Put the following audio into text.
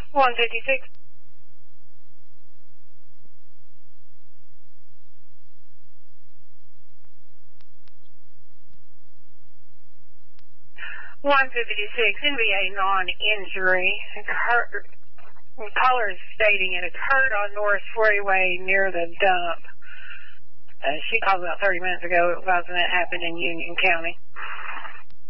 156. 156, NVA non-injury. Caller is stating it occurred on North Freeway near the dump. She called about 30 minutes ago. It wasn't. It happened in Union County.